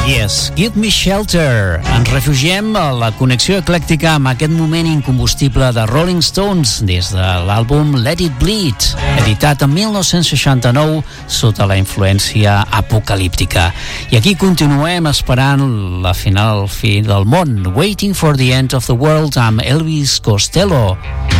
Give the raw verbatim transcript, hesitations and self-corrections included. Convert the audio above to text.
Yes, Give Me Shelter. Ens refugiem a la connexió eclèctica amb aquest moment incombustible de Rolling Stones des de l'àlbum Let It Bleed, editat en dinou seixanta-nou sota la influència apocalíptica. I aquí continuem esperant la final fi del món, Waiting for the End of the World amb Elvis Costello,